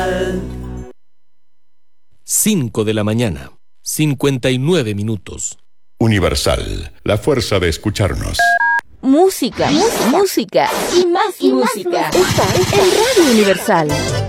Universal. 5 de la mañana, 59 minutos. Universal, la fuerza de escucharnos. Música y más música. Estás en Radio Universal.